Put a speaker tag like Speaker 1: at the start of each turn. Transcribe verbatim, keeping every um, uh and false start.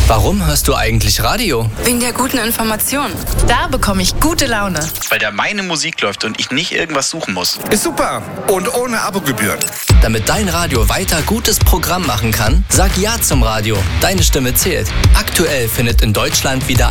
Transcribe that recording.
Speaker 1: Warum hörst du eigentlich Radio?
Speaker 2: Wegen der guten Information.
Speaker 3: Da bekomme ich gute Laune.
Speaker 4: Weil da meine Musik läuft und ich nicht irgendwas suchen muss.
Speaker 5: Ist super und ohne Abogebühren.
Speaker 1: Damit dein Radio weiter gutes Programm machen kann, sag Ja zum Radio. Deine Stimme zählt. Aktuell findet in Deutschland wieder